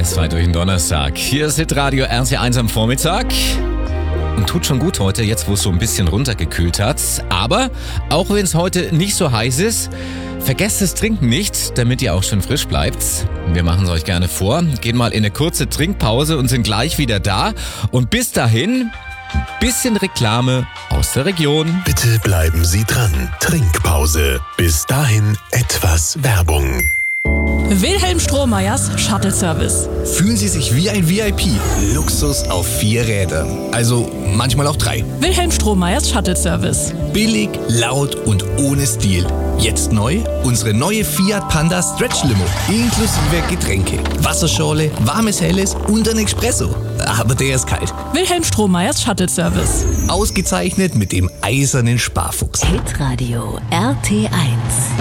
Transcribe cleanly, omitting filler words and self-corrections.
102 durch den Donnerstag. Hier ist Hitradio RT1 am Vormittag. Und tut schon gut heute, jetzt wo es so ein bisschen runtergekühlt hat. Aber auch wenn es heute nicht so heiß ist, vergesst das Trinken nicht, damit ihr auch schön frisch bleibt. Wir machen es euch gerne vor. Gehen mal in eine kurze Trinkpause und sind gleich wieder da. Und bis dahin, ein bisschen Reklame aus der Region. Bitte bleiben Sie dran. Trinkpause. Bis dahin etwas Werbung. Wilhelm Strohmeyers Shuttle Service. Fühlen Sie sich wie ein VIP. Luxus auf 4 Rädern. Also manchmal auch 3. Wilhelm Strohmeyers Shuttle Service. Billig, laut und ohne Stil. Jetzt neu unsere neue Fiat Panda Stretch Limo. Inklusive Getränke, Wasserschorle, warmes Helles und ein Espresso. Aber der ist kalt. Wilhelm Strohmeyers Shuttle Service. Ausgezeichnet mit dem eisernen Sparfuchs. Hitradio RT1.